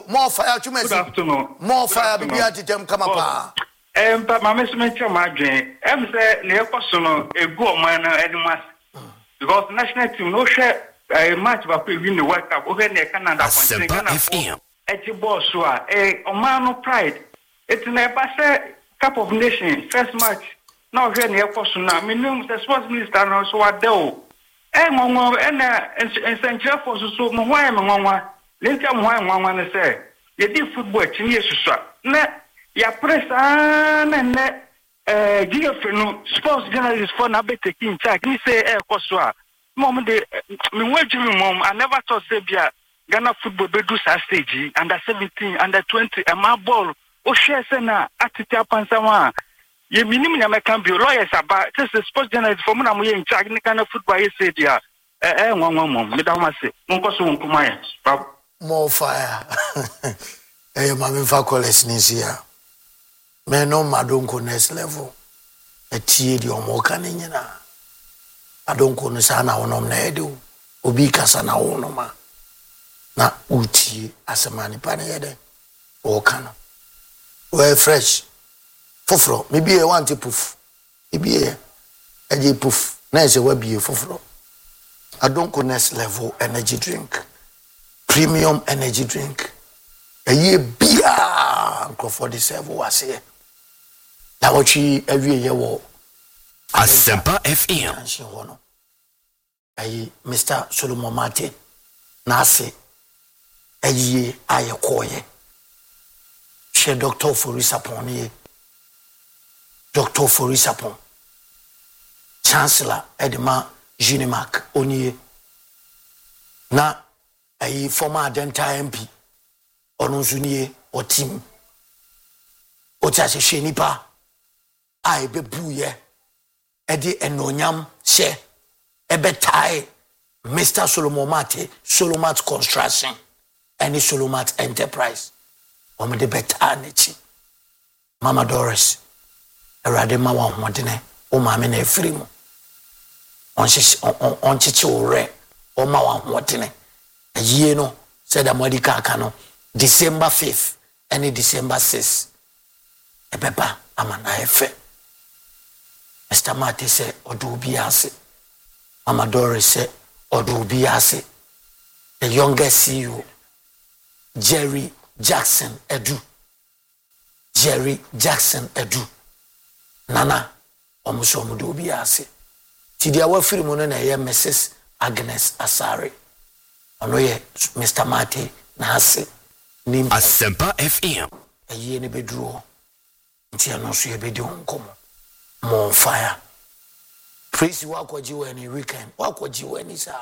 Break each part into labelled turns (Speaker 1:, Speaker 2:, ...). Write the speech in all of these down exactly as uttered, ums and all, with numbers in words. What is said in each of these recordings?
Speaker 1: more fire to me.
Speaker 2: Good afternoon.
Speaker 1: More fire be at them come up.
Speaker 2: Um, but my message to my dream, I'm saying, near personal, a good man, and because national team no share a match about win the World Cup over in Canada.
Speaker 3: Asempa F M.
Speaker 2: It's a boss, a Omano pride. It's a Cup of Nations, first match. Now, here near personal, minimum the sports minister, and so I do. And one and Central for so why am I? Let's come one one say. You did football, Chinese, sir. Ya press and uh Gilfreno sports journalist for na be taking charge. Ni say eh kwaswa. Mom de me wajiri mom I never thought say bia Ghana football be do sa stage under seventeen under twenty and my ball o share say na atita pansawa. Ye minimum na can be lawyers about just the sports journalist for me na mo in charge ni Ghana football ye say dia eh eh nwa nwa mom me da ma say mo ko so nkuma ye.
Speaker 1: More fire. Eh mama fa college ni sia. Me no madonko next level etie di omoka ne nyina adonko no sa na wonom na edo obi kasa na wonoma na utie asemani pa ne yede o kana we fresh foforo me bi e want poof e bi e eje poof na se wa bi e foforo adonko next level energy drink premium energy drink eye bia for the servo wase na wachi awie ye wo
Speaker 3: Asempa F M
Speaker 1: ayi Mister Solomon Martin na ase ayi aye koye she Doctor Forisapon ye Doctor Forisapon Chancellor Edema Unimark oni na ayi former dental M P onunsunie o team o ti ase hwe nipa ai be buye e di enonyam she e be tai Mister Solomon Mate Solomat Construction any Solomat Enterprise o me de beta nechi Mama Doris erade ma wa hodene o ma me na efiri mu on chi on chi ore o ma wa hodene aye no said amadi aka no December fifth and December sixth ebeba amana efe Mister Mate say odu bi ase Mama Doris say odu bi ase the youngest C E O Jerry Jackson Edu Jerry Jackson Edu nana omuso omudu bi ase ti dia wa firi mu no na ye Missus Agnes Asare ono ye Mister Mate na ase
Speaker 3: Asempa F M.
Speaker 1: Aye ne bedro. Nti ano so ye bedi onkomo. More fire. Praise wa kwaji we ni weekend. Wa kwaji we ni sa.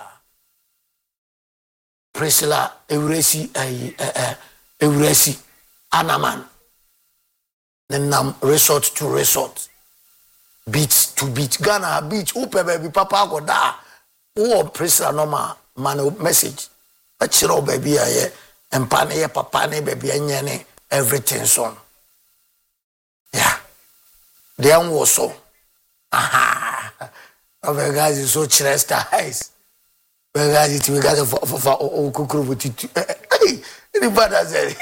Speaker 1: Praise la Euresi ayi eh eh Euresi Anaman. Nenam resort to resort. Beach to beach. Ghana beach. Upe baby papa go da. Wo praise la normal man message. Achiro baby aye. And pane papa ne baby anyane everything son. Yeah. The young was so. Aha. Oh my guys is so chest eyes. My guys it we got for for for kukuru buti. Hey, anybody say.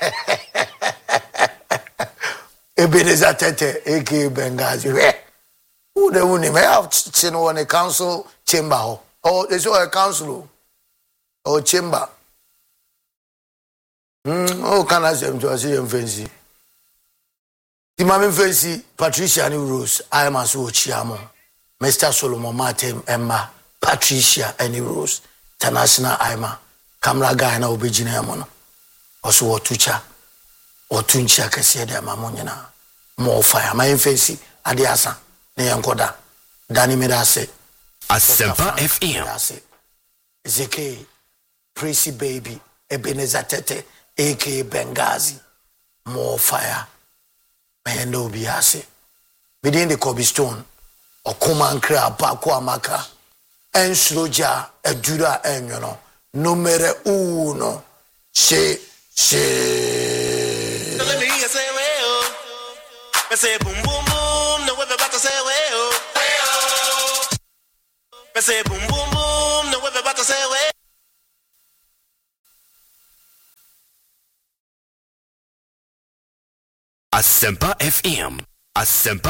Speaker 1: Ebeneza tete aka Bengazi. Who the one may have chino on a council chamber. Oh, there's a council or chamber. Mm, oh, can I say to see him fancy? The mammy fancy Patricia and Rose, I am as Chiamo, Mister Solomon Martin, Emma, Patricia and Rose, Tanasina Ima, Camera Guy and Obijinamon, also or Tucha or Tuncha Cassia de Mamonina, more fire, my fancy, Adiasa, Neankoda, Danny Medase,
Speaker 3: Asempa F M,
Speaker 1: Zeke, Prissy Baby, Ebenezer Tete. A K Bengazi, more fire. May no be ase. Within the Kobe Stone, or Kuman Crab, Pakwa Maka, and Sloja, a Judah, and you know, numero uno. She, she.
Speaker 4: Let me say, well, I say, boom, boom, boom, no, we're about to say, well, I say, boom, boom, boom, no, we're about to say, well.
Speaker 3: Asempa F M. Asempa